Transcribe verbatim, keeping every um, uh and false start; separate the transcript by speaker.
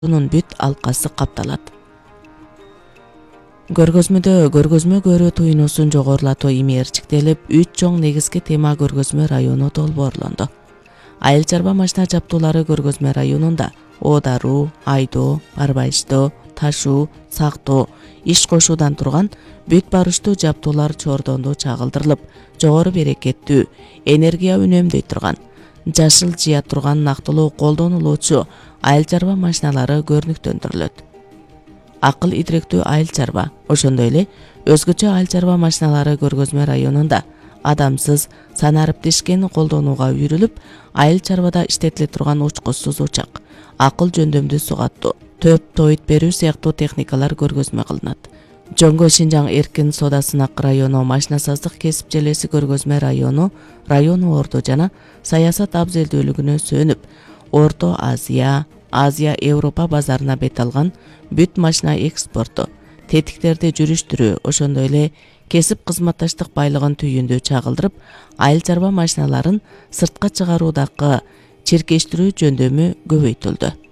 Speaker 1: Bunun бүт алкасы капталат. Көргөзмөдө көргөзмө көрүү туйнусун жогорулатуу имээрчиктелип, үч чоң негизги тема көргөзмө району долбоорлонду. Айыл чарба машина жабдуулары көргөзмө районунда Оодаруу, Айдоо, Барбайыштоо, Ташуу, Сактоо, иш кошуудан турган бүт барыштуу жабдуулар чордондо чагылдырылып, жогору берекеттүү, энергия үнөмдөй турган, жашыл жыя турган нактылуу колдонулуучу айыл чарба машиналары көрнүктөндүрүлөт. Акыл идиректүү айыл чарба, ошондой эле өзгөчө айыл чарба машиналары көргөзмө районунда адамсыз санариптешкени колдонууга үйрүлүп, айыл чарбада иштетиле турган учкучсуз учак, акыл жөндөмдүү сугаттуу, төп тоит берүү сыяктуу техникалар көргөзмө кылынат. Жоңго Шинжаң эркин соода сынак району, машинасаздык кесип желеси көргөзмө району, район ордо жана саясат абзелдүүлүгүнө сүйөнүп, Орто Азия, Азия Европа базарына бет алган бүт машина экспорту, тетиктерди жүрүштүрүү, ошондой эле кесип кызматташтык байлыгын түйүндө чагылдырып, айыл чарба машиналарын сыртка чыгаруудагы чиркештирүү жөндөмү көбөйтүлдү.